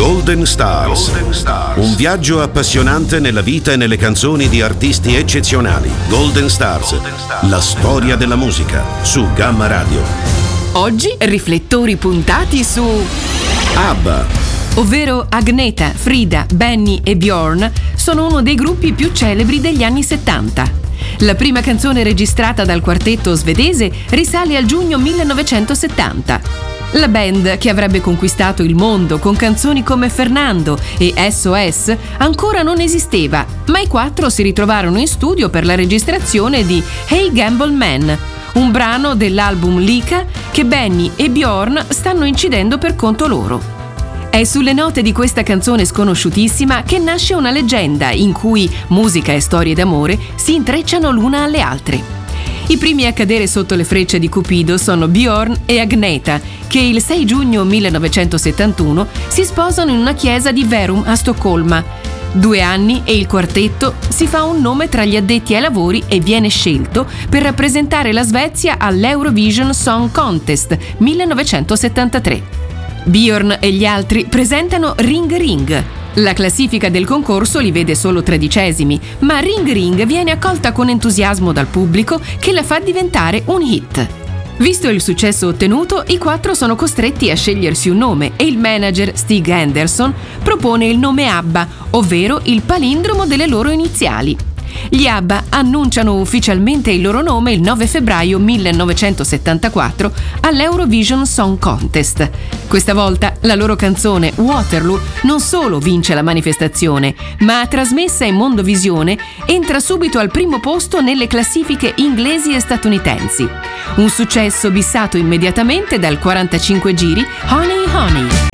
Golden Stars. Un viaggio appassionante nella vita e nelle canzoni di artisti eccezionali. Golden Stars, la storia della musica, su Gamma Radio. Oggi riflettori puntati su ABBA, ovvero Agnetha, Frida, Benny e Björn sono uno dei gruppi più celebri degli anni 70. La prima canzone registrata dal quartetto svedese risale al giugno 1970. La band, che avrebbe conquistato il mondo con canzoni come Fernando e SOS, ancora non esisteva, ma i quattro si ritrovarono in studio per la registrazione di Hey Gamble Man, un dell'album Lika che Benny e Björn stanno incidendo per conto loro. È sulle note di questa canzone sconosciutissima che nasce una leggenda in cui musica e storie d'amore si intrecciano l'una alle altre. I primi a cadere sotto le frecce di Cupido sono Björn e Agnetha, che il 6 giugno 1971 si sposano in una chiesa di Verum a Stoccolma. 2 anni e il quartetto si fa un nome tra gli addetti ai lavori e viene scelto per rappresentare la Svezia all'Eurovision Song Contest 1973. Björn e gli altri presentano Ring Ring. La classifica del concorso li vede solo 13esimi, ma Ring Ring viene accolta con entusiasmo dal pubblico che la fa diventare un hit. Visto il successo ottenuto, i quattro sono costretti a scegliersi un nome e il manager Stig Andersson propone il nome ABBA, ovvero il palindromo delle loro iniziali. Gli ABBA annunciano ufficialmente il loro nome il 9 febbraio 1974 all'Eurovision Song Contest. Questa volta la loro canzone Waterloo non solo vince la manifestazione, ma trasmessa in Mondovisione entra subito al primo posto nelle classifiche inglesi e statunitensi. Un successo bissato immediatamente dal 45 giri Honey Honey.